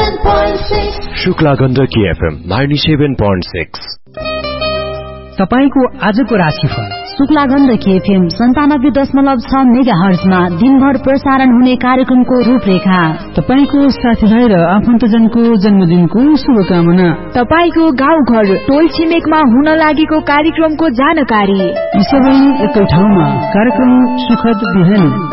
97.6 Shukla Gandaki FM 97.6। तपाईको आजको राशिफल। शुक्ला गण्डकी एफएम 97.6 मेगाहर्जमा दिनभर प्रसारण हुने कार्यक्रमको रूपरेखा, तपाईको साथीभाइ र आफन्तजनको जन्मदिनको शुभकामना, तपाईको गाउँघर टोल छिमेकमा हुन लागेको कार्यक्रमको जानकारी, यी सबै एकै ठाउँमा कार्यक्रम सुखद बिहानी।